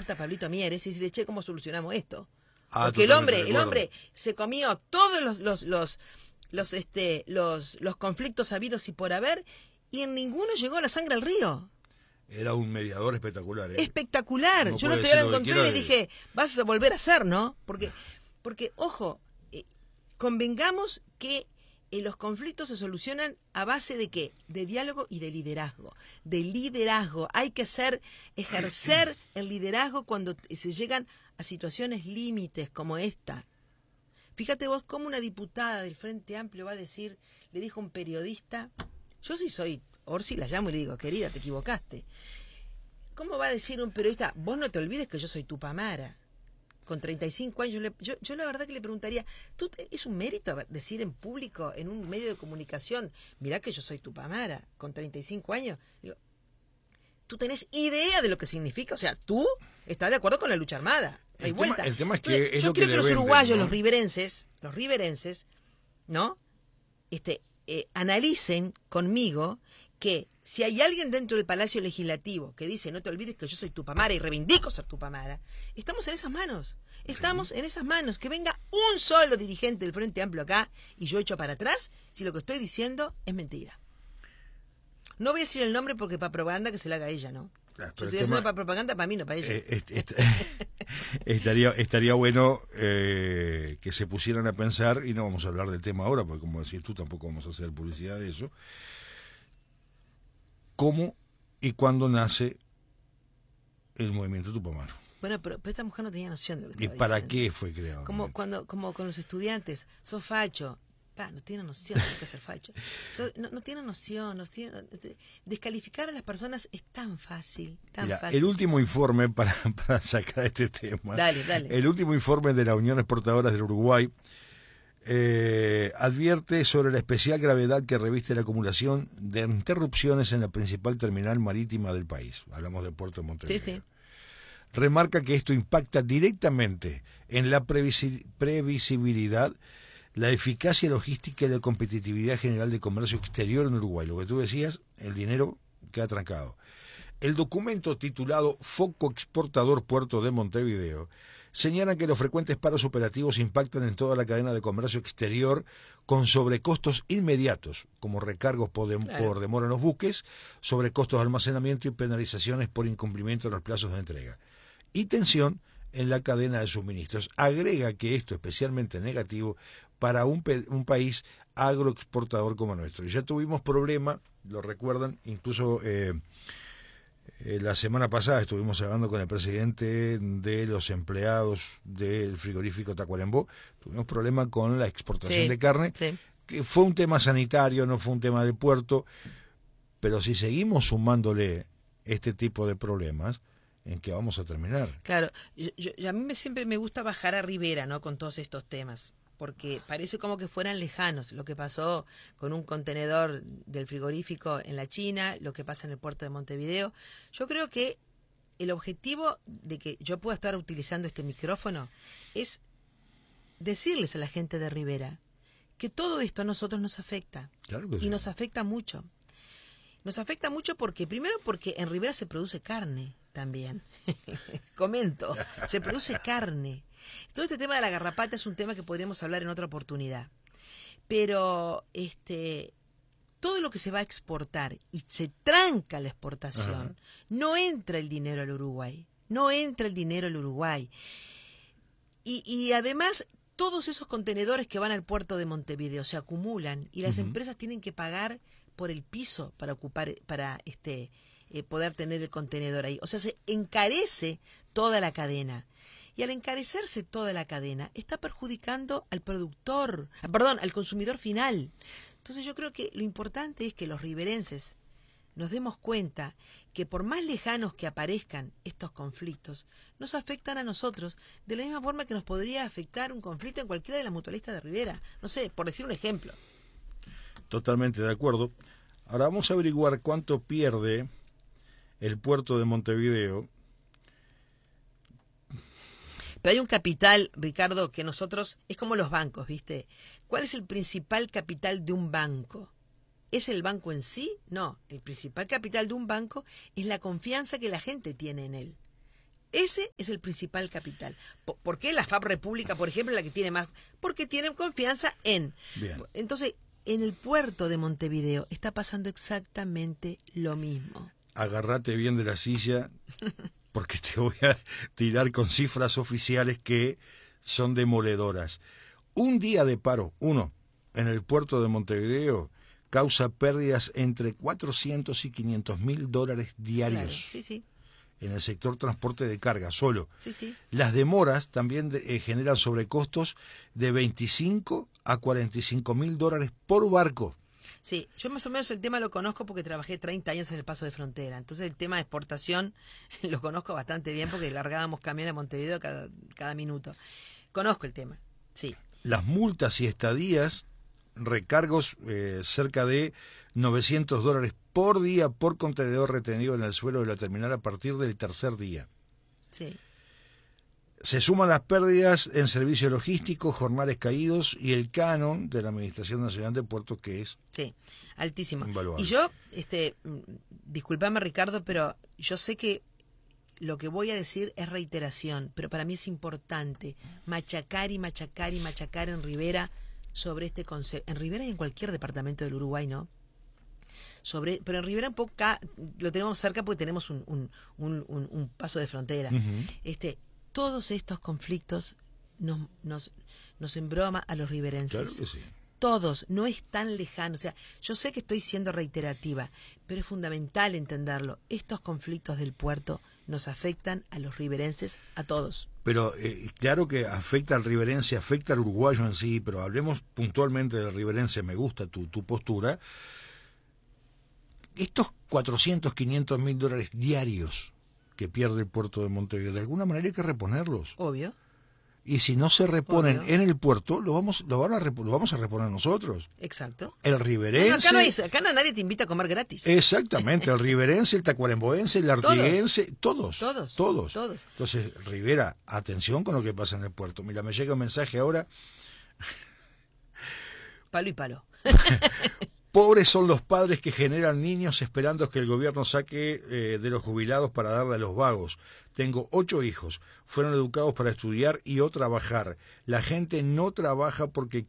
puerta a Pablito Mieres y decirle, che, ¿cómo solucionamos esto? Ah, Porque el totalmente de hombre acuerdo. se comió todos los conflictos habidos y por haber, y en ninguno llegó la sangre al río. Era un mediador espectacular, ¿eh? Espectacular. Uno Yo lo puede estoy decir ahora lo que encontré y quiera le de... dije, vas a volver a hacer, ¿no? Porque ojo, convengamos que los conflictos se solucionan a base de ¿qué? De diálogo y de liderazgo. De liderazgo. Hay que ejercer el liderazgo cuando se llegan a situaciones límites como esta. Fíjate vos cómo una diputada del Frente Amplio va a decir, le dijo a un periodista, yo sí soy Orsi, la llamo y le digo, querida, te equivocaste. ¿Cómo va a decir un periodista, vos no te olvides que yo soy Tupamara? Con 35 años, yo la verdad que le preguntaría, ¿es un mérito decir en público, en un medio de comunicación, mirá que yo soy Tupamara, con 35 años? Digo, ¿tú tenés idea de lo que significa? O sea, tú estás de acuerdo con la lucha armada. No hay vuelta. El tema es que Entonces, es yo lo que creo que le los venden, uruguayos, ¿no? los riverenses, ¿no? Analicen conmigo que si hay alguien dentro del Palacio Legislativo que dice no te olvides que yo soy Tupamara y reivindico ser Tupamara, estamos en esas manos. Estamos en esas manos. Que venga un solo dirigente del Frente Amplio acá y yo echo para atrás si lo que estoy diciendo es mentira. No voy a decir el nombre porque para propaganda que se la haga ella, ¿no? Claro, Yo pero estoy haciendo para propaganda para mí, no para ella. Estaría bueno que se pusieran a pensar, y no vamos a hablar del tema ahora, porque como decís tú, tampoco vamos a hacer publicidad de eso, cómo y cuándo nace el movimiento Tupamaro. Bueno, pero esta mujer no tenía noción de lo que ¿Y estaba para diciendo. qué fue creado? Como con los estudiantes, sos facho. No tienen noción de lo que es ser facho. No tienen noción. Descalificar a las personas es tan fácil, tan Mira, fácil. el último informe, para sacar este tema, Dale. el último informe de la Unión Exportadoras del Uruguay advierte sobre la especial gravedad que reviste la acumulación de interrupciones en la principal terminal marítima del país. Hablamos del puerto de Montevideo. Sí. Remarca que esto impacta directamente en la previsibilidad, la eficacia logística y la competitividad general de comercio exterior en Uruguay. Lo que tú decías, el dinero queda trancado. El documento titulado Foco Exportador Puerto de Montevideo señala que los frecuentes paros operativos impactan en toda la cadena de comercio exterior con sobrecostos inmediatos, como recargos por demora en los buques, sobrecostos de almacenamiento y penalizaciones por incumplimiento de los plazos de entrega. Y tensión en la cadena de suministros. Agrega que esto es especialmente negativo para un país agroexportador como nuestro. Y ya tuvimos problema, lo recuerdan, incluso la semana pasada estuvimos hablando con el presidente de los empleados del frigorífico Tacuarembó, tuvimos problema con la exportación de carne, que fue un tema sanitario, no fue un tema de puerto, pero si seguimos sumándole este tipo de problemas, ¿en qué vamos a terminar? Claro, a mí siempre me gusta bajar a Rivera, ¿no? Con todos estos temas, porque parece como que fueran lejanos lo que pasó con un contenedor del frigorífico en la China, lo que pasa en el puerto de Montevideo. Yo creo que el objetivo de que yo pueda estar utilizando este micrófono es decirles a la gente de Rivera que todo esto a nosotros nos afecta. Claro que y sí. nos afecta mucho. Nos afecta mucho porque, primero porque en Rivera se produce carne también. Comento, se produce carne. Todo este tema de la garrapata es un tema que podríamos hablar en otra oportunidad. Pero todo lo que se va a exportar y se tranca la exportación, no entra el dinero al Uruguay. No entra el dinero al Uruguay. Y además, todos esos contenedores que van al puerto de Montevideo se acumulan y las empresas tienen que pagar por el piso para poder tener el contenedor ahí. O sea, se encarece toda la cadena. Y al encarecerse toda la cadena, está perjudicando al al consumidor final. Entonces yo creo que lo importante es que los riverenses nos demos cuenta que por más lejanos que aparezcan estos conflictos, nos afectan a nosotros de la misma forma que nos podría afectar un conflicto en cualquiera de las mutualistas de Rivera. No sé, por decir un ejemplo. Totalmente de acuerdo. Ahora vamos a averiguar cuánto pierde el puerto de Montevideo. Pero hay un capital, Ricardo, que nosotros, es como los bancos, ¿viste? ¿Cuál es el principal capital de un banco? ¿Es el banco en sí? No, el principal capital de un banco es la confianza que la gente tiene en él. Ese es el principal capital. ¿Por qué la FAB República, por ejemplo, es la que tiene más? Porque tienen confianza en. Bien. Entonces, en el puerto de Montevideo está pasando exactamente lo mismo. Agarrate bien de la silla, porque te voy a tirar con cifras oficiales que son demoledoras. Un día de paro, en el puerto de Montevideo, causa pérdidas entre 400 y 500 mil dólares diarios. Claro, sí, sí. En el sector transporte de carga solo. Sí, sí. Las demoras también generan sobrecostos de 25 a 45 mil dólares por barco. Sí, yo más o menos el tema lo conozco porque trabajé 30 años en el paso de frontera. Entonces el tema de exportación lo conozco bastante bien porque largábamos camiones a Montevideo cada minuto. Conozco el tema, sí. Las multas y estadías, recargos cerca de 900 dólares por día por contenedor retenido en el suelo de la terminal a partir del tercer día. Sí. Se suman las pérdidas en servicio logístico, jornales caídos y el canon de la Administración Nacional de Puertos, que es sí, altísimo. invaluable. Y yo, disculpame Ricardo, pero yo sé que lo que voy a decir es reiteración, pero para mí es importante machacar y machacar y machacar en Rivera sobre este concepto. En Rivera y en cualquier departamento del Uruguay, ¿no? Pero en Rivera un poco lo tenemos cerca porque tenemos un paso de frontera. Uh-huh. Todos estos conflictos nos embroma a los riverenses. Claro que sí. Todos, no es tan lejano. O sea, yo sé que estoy siendo reiterativa, pero es fundamental entenderlo. Estos conflictos del puerto nos afectan a los riverenses, a todos. Pero claro que afecta al riverense, afecta al uruguayo en sí, pero hablemos puntualmente del riverense. Me gusta tu postura. Estos 400, 500 mil dólares diarios que pierde el puerto de Montevideo, de alguna manera hay que reponerlos. Obvio. Y si no se reponen Obvio. en el puerto, lo vamos a reponer nosotros. Exacto. El riverense... Acá nadie te invita a comer gratis. Exactamente, el riverense, el tacuaremboense, el artiguense, todos. Entonces, Rivera, atención con lo que pasa en el puerto. Mira, me llega un mensaje ahora. Palo y palo. Pobres son los padres que generan niños esperando que el gobierno saque de los jubilados para darle a los vagos. Tengo 8 hijos. Fueron educados para estudiar y o trabajar. La gente no trabaja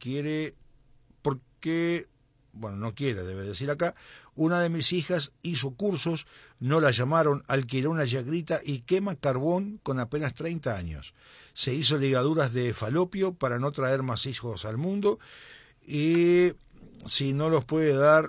no quiere, debe decir acá. Una de mis hijas hizo cursos, no la llamaron, alquiló una yagrita y quema carbón con apenas 30 años. Se hizo ligaduras de falopio para no traer más hijos al mundo y... si no los puede dar,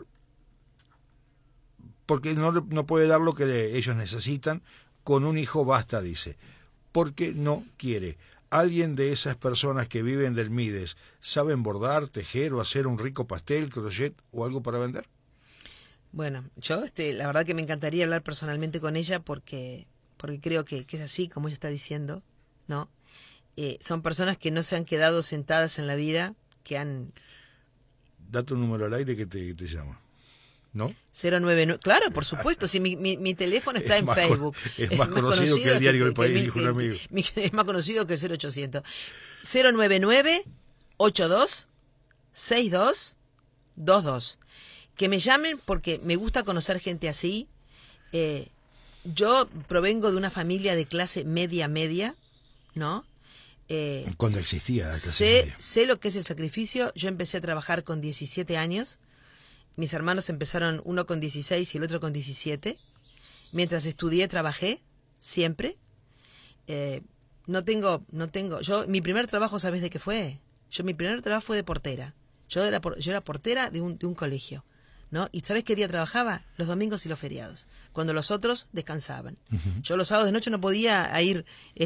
porque no puede dar lo que ellos necesitan, con un hijo basta, dice, porque no quiere. ¿Alguien de esas personas que viven del Mides saben bordar, tejer o hacer un rico pastel, crochet o algo para vender? Bueno, yo la verdad que me encantaría hablar personalmente con ella porque creo que es así, como ella está diciendo, ¿no? Son personas que no se han quedado sentadas en la vida, que han... Date un número al aire que te llama, ¿no? 099, claro, por supuesto, si mi teléfono está en Facebook. Es más conocido que el diario del País, dijo un amigo. Es más conocido que el 0800. 099-82-62-22. Que me llamen porque me gusta conocer gente así. Yo provengo de una familia de clase media, ¿no? Cuando existía la clase media. Sé lo que es el sacrificio. Yo empecé a trabajar con 17 años. Mis hermanos empezaron, uno con 16 y el otro con 17. Mientras estudié, trabajé, siempre. Mi primer trabajo, ¿sabes de qué fue? Mi primer trabajo fue de portera. Yo era portera de un colegio, ¿no? ¿Y sabes qué día trabajaba? Los domingos y los feriados, cuando los otros descansaban. Uh-huh. Yo los sábados de noche no podía ir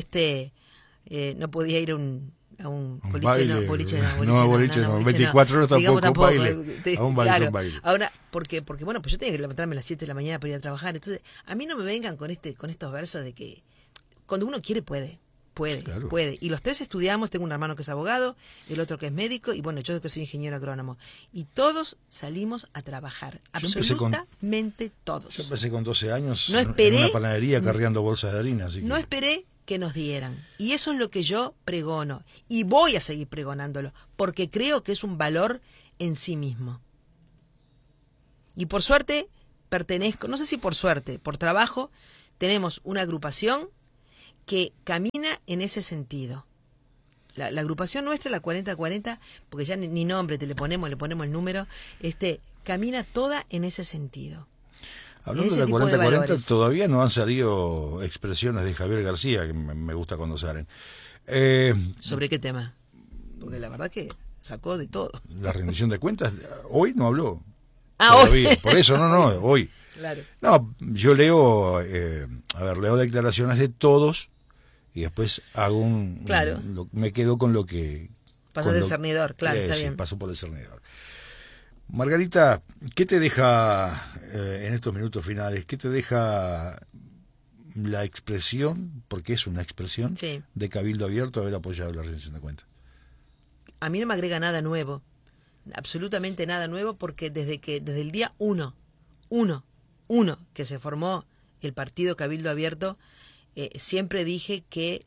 a un boliche, no, 24 horas tampoco, baile. A un baile, claro, un baile. Ahora, porque bueno, pues yo tenía que levantarme a las 7 de la mañana para ir a trabajar. Entonces, a mí no me vengan con estos versos de que cuando uno quiere puede. Claro. Puede. Y los 3 estudiamos, tengo un hermano que es abogado, el otro que es médico, y bueno, yo que soy ingeniero agrónomo. Y todos salimos a trabajar, absolutamente todos. Yo empecé con 12 años en una panadería cargando bolsas de harina. Así que... No esperé que nos dieran. Y eso es lo que yo pregono. Y voy a seguir pregonándolo, porque creo que es un valor en sí mismo. Y por suerte, no sé si por suerte, por trabajo, tenemos una agrupación que camina en ese sentido. La agrupación nuestra, la 4040, porque ya ni nombre le ponemos el número, camina toda en ese sentido. Hablando de la 4040, todavía no han salido expresiones de Javier García, que me gusta cuando salen. ¿Sobre qué tema? Porque la verdad que sacó de todo. La rendición de cuentas, hoy no habló. Hoy. Por eso, hoy. Claro. No, yo leo declaraciones de todos y después hago me quedo con lo que... Pasó del cernidor, claro, está bien. Pasó por el cernidor. Margarita, ¿qué te deja en estos minutos finales? ¿Qué te deja la expresión, porque es una expresión, sí, de Cabildo Abierto haber apoyado la rendición de cuentas? A mí no me agrega nada nuevo, absolutamente nada nuevo, porque desde el día uno que se formó el partido Cabildo Abierto, siempre dije que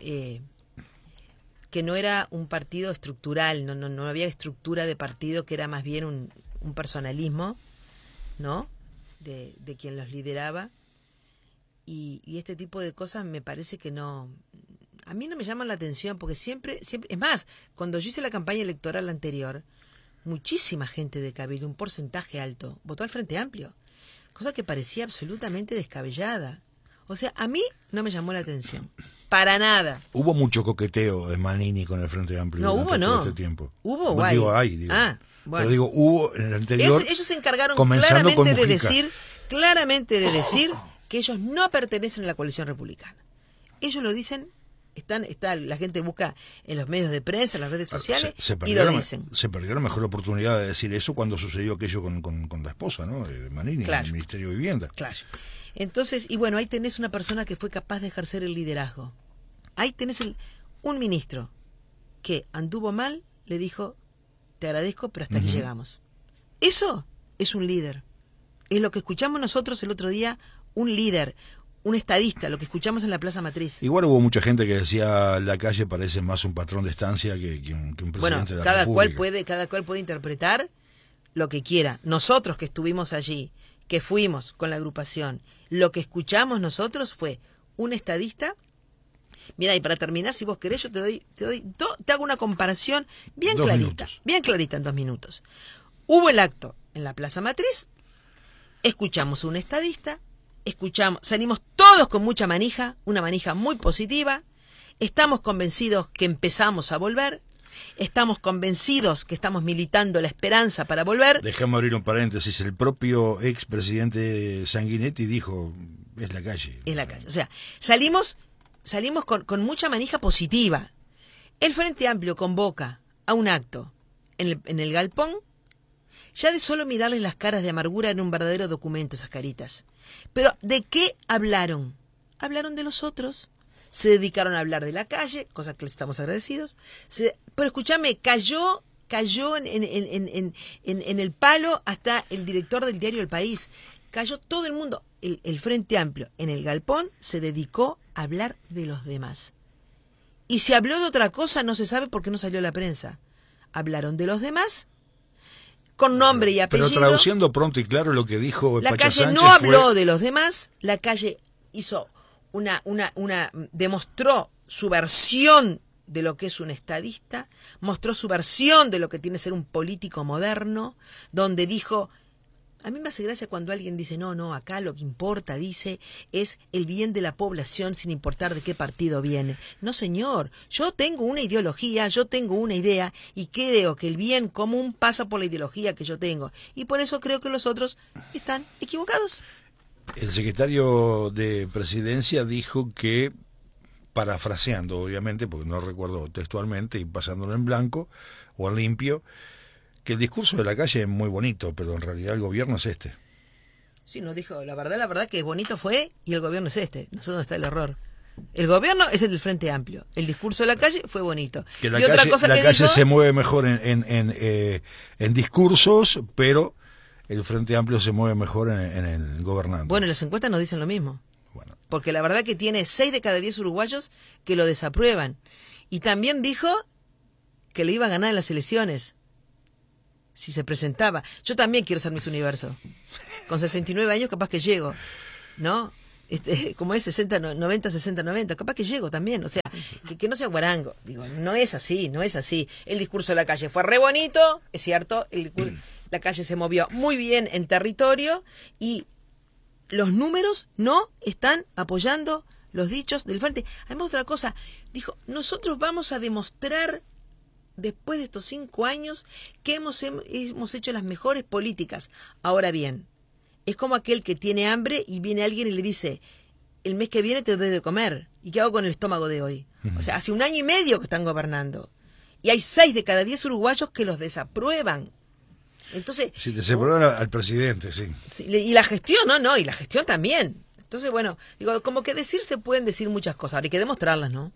no era un partido estructural, no había estructura de partido, que era más bien un personalismo, ¿no?, de quien los lideraba, y este tipo de cosas me parece que no, a mí no me llaman la atención, porque siempre, es más, cuando yo hice la campaña electoral anterior, muchísima gente de Cabildo, un porcentaje alto, votó al Frente Amplio, cosa que parecía absolutamente descabellada. O sea, a mí no me llamó la atención. Para nada. Hubo mucho coqueteo de Manini con el Frente Amplio durante todo este tiempo. Hubo, guay. Digo. Bueno. Pero digo, hubo en el anterior. Ellos se encargaron claramente de decir que ellos no pertenecen a la coalición republicana. Ellos lo dicen, la gente busca en los medios de prensa, en las redes sociales, y lo dicen. Se perdieron mejor la oportunidad de decir eso cuando sucedió aquello con la esposa, ¿no?, de Manini, claro, en el Ministerio de Vivienda. Claro. Entonces, y bueno, ahí tenés una persona que fue capaz de ejercer el liderazgo. Ahí tenés un ministro que anduvo mal, le dijo, te agradezco, pero hasta aquí llegamos. Eso es un líder. Es lo que escuchamos nosotros el otro día, un líder, un estadista, lo que escuchamos en la Plaza Matriz. Igual hubo mucha gente que decía, Lacalle parece más un patrón de estancia que un presidente de la República. Cada cual puede interpretar lo que quiera. Nosotros que estuvimos allí, que fuimos con la agrupación, lo que escuchamos nosotros fue un estadista. Mira, y para terminar, si vos querés, yo te hago una comparación bien clarita en 2 minutos. Hubo el acto en la Plaza Matriz, escuchamos a un estadista, salimos todos con mucha manija, una manija muy positiva, estamos convencidos que empezamos a volver, estamos convencidos que estamos militando la esperanza para volver. Déjame abrir un paréntesis, el propio expresidente Sanguinetti dijo, es la calle. Es la calle, o sea, salimos con mucha manija positiva. El Frente Amplio convoca a un acto en el galpón. Ya de solo mirarles las caras de amargura era un verdadero documento, esas caritas. Pero ¿de qué hablaron? Hablaron de los otros. Se dedicaron a hablar de la calle, cosa que les estamos agradecidos. Pero escúchame, cayó en el palo hasta el director del diario El País. Cayó todo el mundo. El Frente Amplio en el galpón se dedicó a hablar de los demás. Y si habló de otra cosa no se sabe por qué no salió a la prensa. Hablaron de los demás con nombre y apellido. Pero traduciendo pronto y claro lo que dijo la Pacha calle Sánchez no habló de los demás. La calle hizo demostró su versión de lo que es un estadista, mostró su versión de lo que tiene que ser un político moderno, donde dijo, a mí me hace gracia cuando alguien dice, no, acá lo que importa, dice, es el bien de la población sin importar de qué partido viene. No, señor, yo tengo una ideología, yo tengo una idea y creo que el bien común pasa por la ideología que yo tengo. Y por eso creo que los otros están equivocados. El secretario de Presidencia dijo que, parafraseando obviamente, porque no recuerdo textualmente y pasándolo en blanco o en limpio, que el discurso de la calle es muy bonito, pero en realidad el gobierno es este. Sí, nos dijo, la verdad que bonito fue y el gobierno es este. No sé dónde está el error. El gobierno es el del Frente Amplio. El discurso de la calle fue bonito. Que la calle se mueve mejor en discursos, pero el Frente Amplio se mueve mejor en el gobernante. Bueno, las encuestas nos dicen lo mismo. Bueno. Porque la verdad que tiene 6 de cada 10 uruguayos que lo desaprueban. Y también dijo que le iba a ganar en las elecciones. Si se presentaba. Yo también quiero ser Miss Universo. Con 69 años capaz que llego, ¿no? como es 60, 90, 60, 90, capaz que llego también, o sea, que no sea guarango. Digo, no es así. El discurso de la calle fue re bonito, es cierto, la calle se movió muy bien en territorio y los números no están apoyando los dichos del frente. Además, otra cosa, dijo, nosotros vamos a demostrar después de estos 5 años que hemos hecho las mejores políticas. Ahora bien, es como aquel que tiene hambre y viene alguien y le dice, el mes que viene te doy de comer. ¿Y qué hago con el estómago de hoy? O sea, hace 1 año y medio que están gobernando. Y hay 6 de cada 10 uruguayos que los desaprueban. Entonces, si desaprueban al presidente, sí. Y la gestión, no, y la gestión también. Entonces, bueno, digo, como que se pueden decir muchas cosas, ahora hay que demostrarlas, ¿no?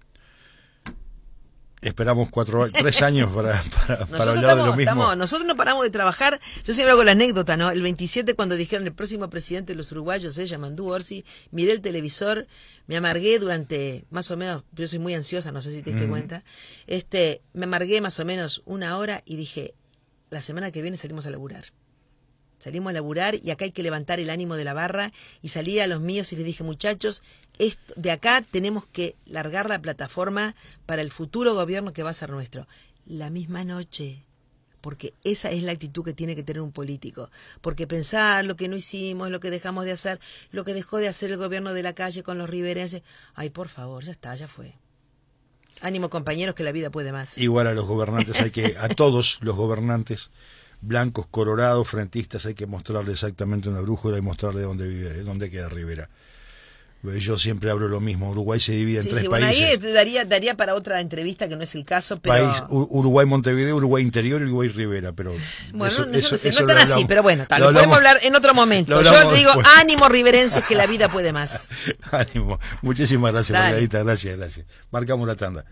Esperamos 3 años para hablar de lo mismo. Nosotros no paramos de trabajar. Yo siempre hago la anécdota, ¿no? El 27, cuando dijeron el próximo presidente de los uruguayos, Yamandú Orsi, miré el televisor, me amargué durante más o menos, yo soy muy ansiosa, no sé si te diste cuenta, me amargué más o menos 1 hora y dije, la semana que viene salimos a laburar. Salimos a laburar y acá hay que levantar el ánimo de la barra, y salí a los míos y les dije, muchachos, de acá tenemos que largar la plataforma para el futuro gobierno que va a ser nuestro. La misma noche, porque esa es la actitud que tiene que tener un político. Porque pensar lo que no hicimos, lo que dejamos de hacer, lo que dejó de hacer el gobierno de la calle con los riverenses, ay, por favor, ya está, ya fue. Ánimo, compañeros, que la vida puede más. Igual a los gobernantes a todos los gobernantes, blancos, colorados, frentistas, hay que mostrarle exactamente una brújula y mostrarle dónde vive, dónde queda Rivera. Yo siempre hablo lo mismo, Uruguay se divide en 3 países. Bueno, ahí daría para otra entrevista, que no es el caso, pero... País, Uruguay-Montevideo, Uruguay-Interior y Uruguay-Rivera, pero... Bueno, eso no es tan así, pero bueno, lo podemos hablar en otro momento. Yo te digo, después. Ánimo, riverenses, que la vida puede más. Ánimo, muchísimas gracias, Margarita, gracias. Marcamos la tanda.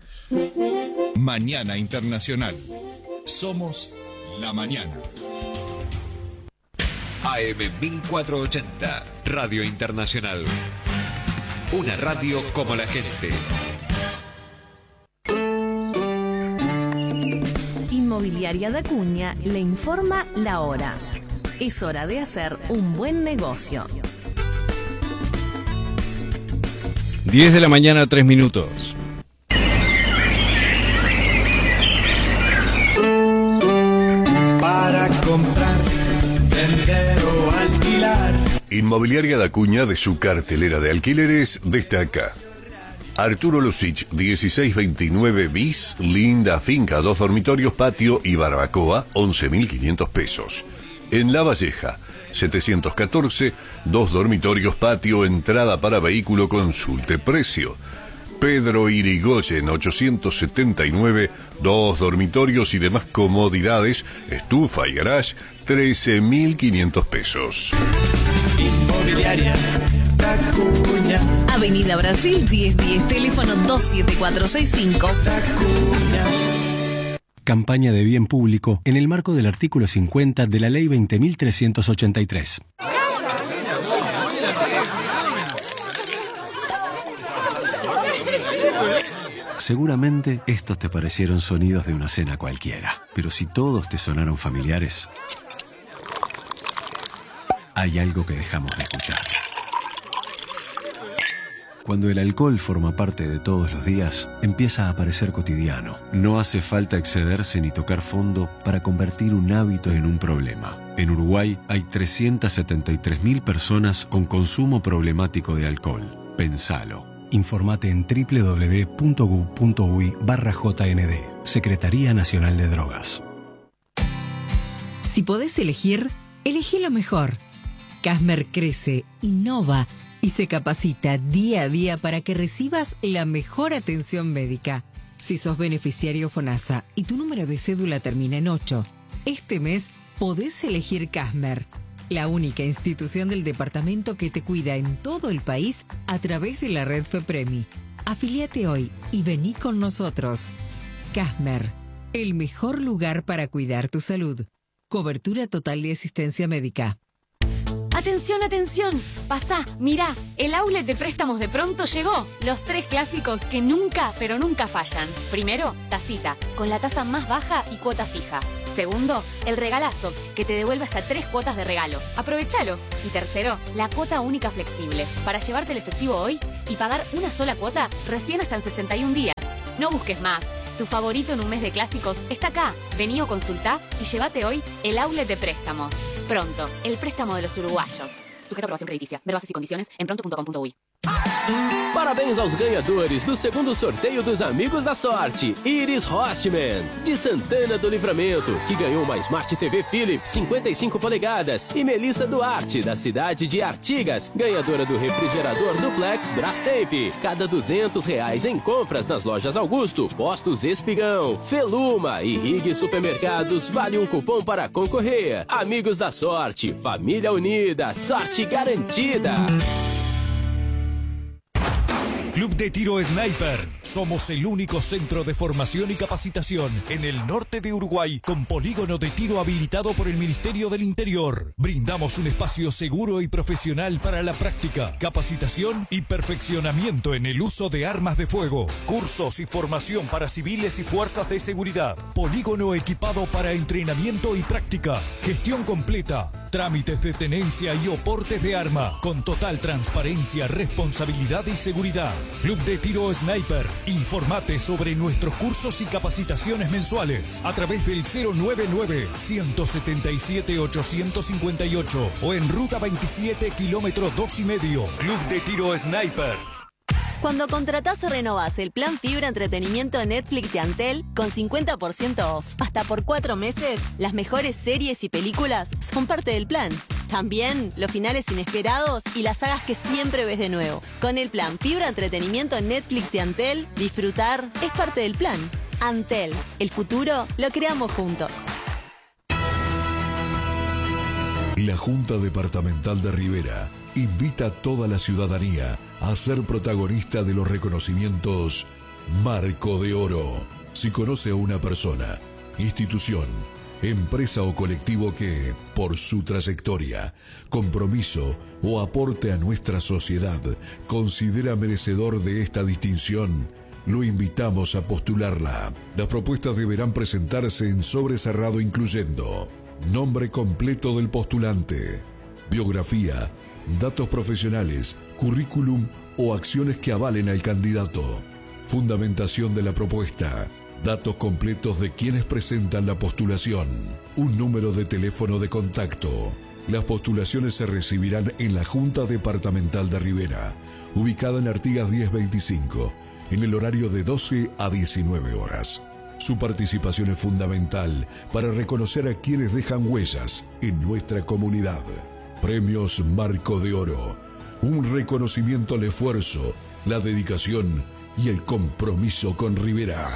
Mañana Internacional. Somos la mañana. AM 1480, Radio Internacional. Una radio como la gente. Inmobiliaria de Acuña le informa la hora. Es hora de hacer un buen negocio. 10 de la mañana, 3 minutos. Para comprar, vender o alquilar. Inmobiliaria de Acuña, de su cartelera de alquileres, destaca Arturo Lucich, 1629 bis, linda finca, 2 dormitorios, patio y barbacoa, 11.500 pesos. En La Valleja, 714, 2 dormitorios, patio, entrada para vehículo, consulte precio. Pedro Irigoyen, 879, 2 dormitorios y demás comodidades, estufa y garage, 13.500 pesos. Inmobiliaria Acuña. Avenida Brasil 1010, teléfono 27465. Acuña. Campaña de bien público en el marco del artículo 50 de la Ley 20.383. Seguramente estos te parecieron sonidos de una cena cualquiera, pero si todos te sonaron familiares, hay algo que dejamos de escuchar. Cuando el alcohol forma parte de todos los días, empieza a parecer cotidiano. No hace falta excederse ni tocar fondo para convertir un hábito en un problema. En Uruguay hay 373.000 personas con consumo problemático de alcohol. Pensalo. Informate en www.gu.uy/JND. Secretaría Nacional de Drogas. Si podés elegir, elegí lo mejor. Casmer crece, innova y se capacita día a día para que recibas la mejor atención médica. Si sos beneficiario FONASA y tu número de cédula termina en 8, este mes podés elegir Casmer, la única institución del departamento que te cuida en todo el país a través de la red FEPREMI. Afiliate hoy y vení con nosotros. Casmer, el mejor lugar para cuidar tu salud. Cobertura total de asistencia médica. ¡Atención, atención! Pasá, mirá, el outlet de préstamos de Pronto llegó. Los 3 clásicos que nunca, pero nunca fallan. Primero, Tacita, con la tasa más baja y cuota fija. Segundo, el regalazo, que te devuelve hasta 3 cuotas de regalo. Aprovechalo. Y tercero, la cuota única flexible, para llevarte el efectivo hoy y pagar una sola cuota recién hasta en 61 días. No busques más. Tu favorito en un mes de clásicos está acá. Vení o consultá y llévate hoy el outlet de préstamos. Pronto, el préstamo de los uruguayos. Sujeto a aprobación crediticia. Ver bases y condiciones en pronto.com.uy. Parabéns aos ganhadores do segundo sorteio dos Amigos da Sorte. Iris Hostman, de Santana do Livramento, que ganhou uma Smart TV Philips 55 polegadas. E Melissa Duarte, da cidade de Artigas, ganhadora do refrigerador Duplex Brastemp. Cada R$200 em compras nas lojas Augusto, Postos Espigão, Feluma e Rig Supermercados vale um cupom para concorrer. Amigos da Sorte, família unida, sorte garantida. Club de Tiro Sniper. Somos el único centro de formación y capacitación en el norte de Uruguay con polígono de tiro habilitado por el Ministerio del Interior. Brindamos un espacio seguro y profesional para la práctica, capacitación y perfeccionamiento en el uso de armas de fuego. Cursos y formación para civiles y fuerzas de seguridad. Polígono equipado para entrenamiento y práctica. Gestión completa. Trámites de tenencia y oportes de arma, con total transparencia, responsabilidad y seguridad. Club de Tiro Sniper. Informate sobre nuestros cursos y capacitaciones mensuales a través del 099-177-858 o en Ruta 27, kilómetro 2,5. Club de Tiro Sniper. Cuando contratás o renovás el plan Fibra Entretenimiento de Netflix de Antel con 50% off, hasta por 4 meses, las mejores series y películas son parte del plan. También los finales inesperados y las sagas que siempre ves de nuevo. Con el plan Fibra Entretenimiento en Netflix de Antel, disfrutar es parte del plan. Antel, el futuro lo creamos juntos. La Junta Departamental de Rivera invita a toda la ciudadanía a ser protagonista de los reconocimientos Marco de Oro. Si conoce a una persona, institución, empresa o colectivo que, por su trayectoria, compromiso o aporte a nuestra sociedad, considera merecedor de esta distinción, lo invitamos a postularla. Las propuestas deberán presentarse en sobre cerrado incluyendo nombre completo del postulante, biografía, datos profesionales, currículum o acciones que avalen al candidato, fundamentación de la propuesta, datos completos de quienes presentan la postulación, un número de teléfono de contacto. Las postulaciones se recibirán en la Junta Departamental de Rivera, ubicada en Artigas 1025, en el horario de 12 a 19 horas. Su participación es fundamental para reconocer a quienes dejan huellas en nuestra comunidad. Premios Marco de Oro, un reconocimiento al esfuerzo, la dedicación y el compromiso con Rivera.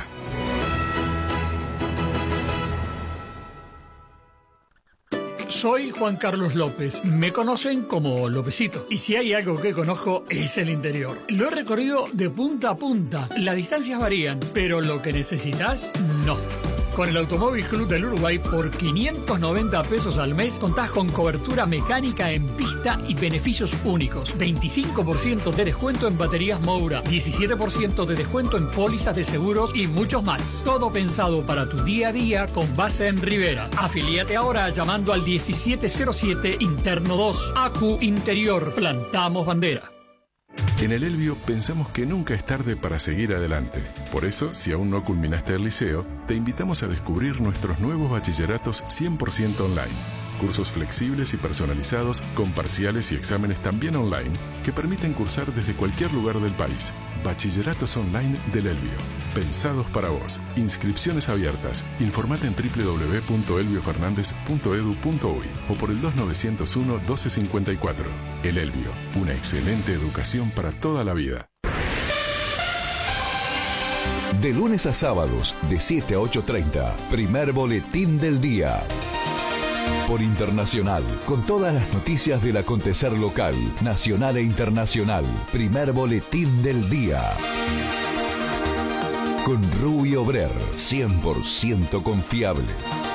Soy Juan Carlos López. Me conocen como Lópezito. Y si hay algo que conozco es el interior. Lo he recorrido de punta a punta. Las distancias varían, pero lo que necesitas, no. Con el Automóvil Club del Uruguay, por 590 pesos al mes, contás con cobertura mecánica en pista y beneficios únicos. 25% de descuento en baterías Moura, 17% de descuento en pólizas de seguros y muchos más. Todo pensado para tu día a día con base en Rivera. Afilíate ahora llamando al 1707 Interno 2. ACU Interior. Plantamos bandera. En el Elvio pensamos que nunca es tarde para seguir adelante. Por eso, si aún no culminaste el liceo, te invitamos a descubrir nuestros nuevos bachilleratos 100% online. Cursos flexibles y personalizados con parciales y exámenes también online que permiten cursar desde cualquier lugar del país. Bachilleratos online del Elvio. Pensados para vos. Inscripciones abiertas. Informate en www.elviofernandez.edu.uy o por el 2901-1254. El Elvio. Una excelente educación para toda la vida. De lunes a sábados, de 7 a 8:30. Primer boletín del día. Por Internacional, con todas las noticias del acontecer local, nacional e internacional. Primer boletín del día. Con Rubio Brer, 100% confiable.